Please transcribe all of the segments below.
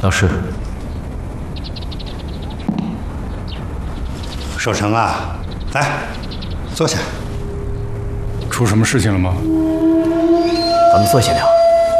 老师， 守城啊，来，坐下。 出什么事情了吗？ 咱们坐下聊。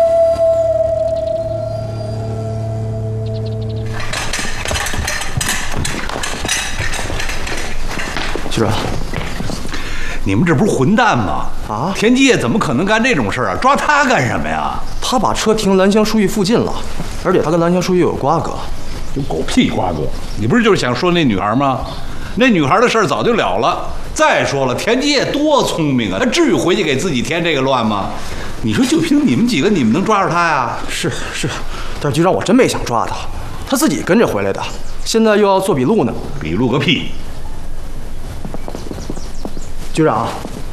局长， 你们这不是混蛋吗？啊！田基业怎么可能干这种事儿啊？抓他干什么呀？ 他把车停兰香书寓附近了，而且他跟兰香书寓有瓜葛。 有狗屁瓜葛！你不是就是想说那女孩吗？那女孩的事儿早就了了。再说了，田基业多聪明啊，他至于回去给自己添这个乱吗？你说就凭你们几个，你们能抓住他呀？ 是，但是局长，我真没想抓他，他自己跟着回来的，现在又要做笔录呢。 笔录个屁！ 局长，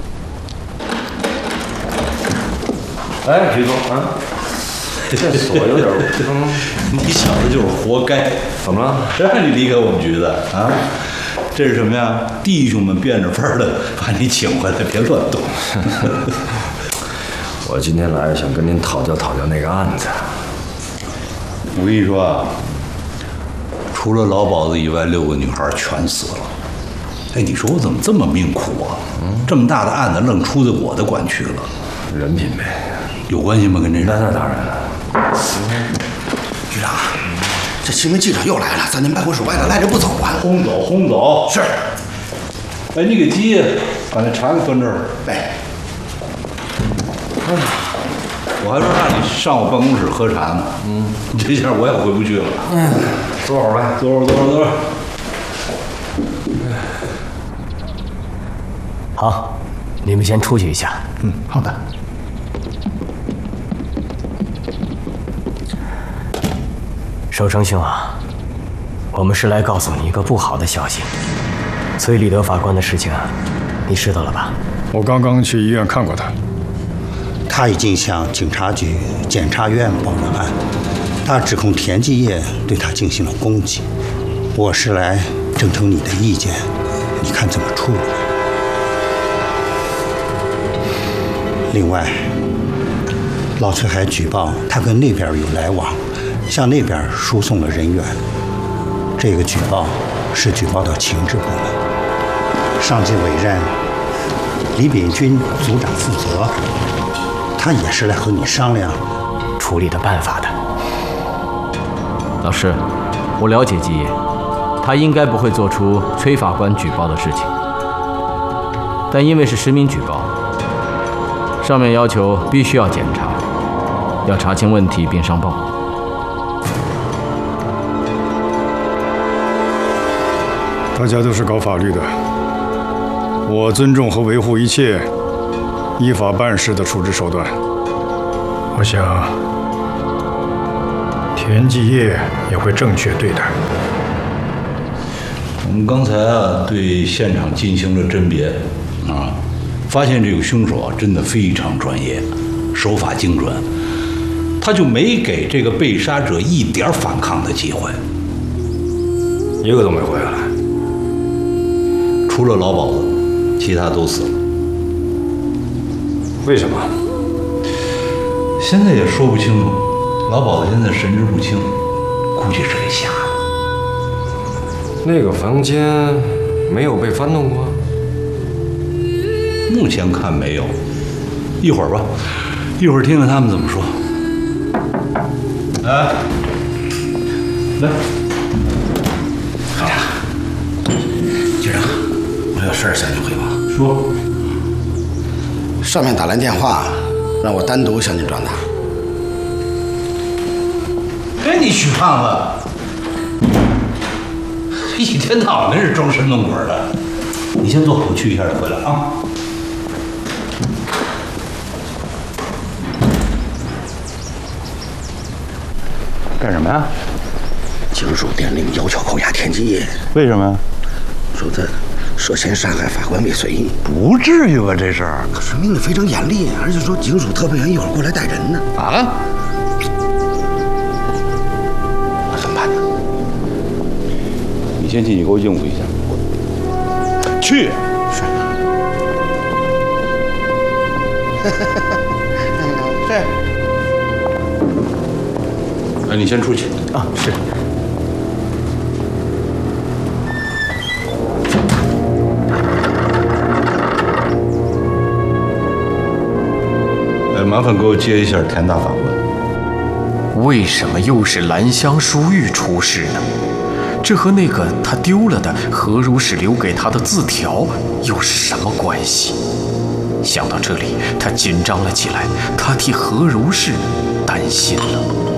哎，徐总啊，这锁有点你小子就是活该！ 怎么了？ 谁让你离开我们局的啊？这是什么呀？弟兄们变着法儿的把你请回来，别乱动。 我今天来想跟您讨教那个案子。 我跟你说啊，除了老鸨子以外，6个女孩全死了。哎，你说我怎么这么命苦啊？这么大的案子愣出在我的管区了。 人品呗， 有关系吗？跟这事？ 那当然了。 局长，这新闻记者又来了，在您办公室外头赖着不走啊！ 轰走！是。哎，你给鸡把那茶给端这儿。 哎。 我还说让你上我办公室喝茶呢。这下我也回不去了。 坐会儿呗。 坐会儿。 好，你们先出去一下。 好的。 守城兄啊，我们是来告诉你一个不好的消息。崔立德法官的事情啊，你知道了吧？ 我刚刚去医院看过他。 他已经向警察局、检察院报了案，他指控田继业对他进行了攻击。我是来征求你的意见，你看怎么处理？另外，老崔还举报他跟那边有来往，向那边输送了人员。这个举报是举报到情治部门，上级委任李炳军组长负责。他也是来和你商量处理的办法的。老师，我了解基业，他应该不会做出崔法官举报的事情，但因为是实名举报，上面要求必须要检查，要查清问题并上报。 大家都是搞法律的，我尊重和维护一切依法办事的处置手段。我想，田继业也会正确对待。 我们刚才啊，对现场进行了甄别，发现这个凶手啊，真的非常专业，手法精准，他就没给这个被杀者一点反抗的机会， 一个都没活下来。 除了老鸨子，其他都死了。 为什么？ 现在也说不清楚。老鸨子现在神志不清，估计是给吓的。 那个房间没有被翻动过？ 目前看没有。一会儿吧，一会儿听听他们怎么说。哎，来， 局长，我有事儿向您汇报。 说。 上面打来电话，让我单独向您转达。 哎，你许胖子，一天到晚跟这装神弄鬼的。你先坐，我去一下就回来啊。干什么呀？ 警署电令要求扣押田继业。 为什么呀？ 说他涉嫌杀害法官未遂。 不至于吧，这事儿。 可是命令非常严厉，而且说警署特派员一会儿过来带人呢。 啊？ 我怎么办呢？ 你先进去给我应付一下。去。 是。是。 你先出去啊。是。 麻烦给我接一下田大法官。 为什么又是兰香书玉出事呢？这和那个他丢了的何如是留给他的字条有什么关系？想到这里，他紧张了起来，他替何如是担心了。